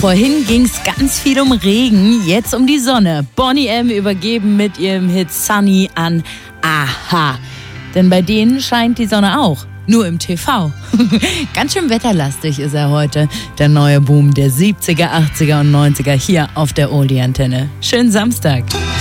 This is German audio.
Vorhin ging's ganz viel um Regen, jetzt um die Sonne. Boney M. übergeben mit ihrem Hit Sunny an Aha. Denn bei denen scheint die Sonne auch, nur im TV. Ganz schön wetterlastig ist er heute. Der neue Boom der 70er, 80er und 90er hier auf der Oldie-Antenne. Schönen Samstag.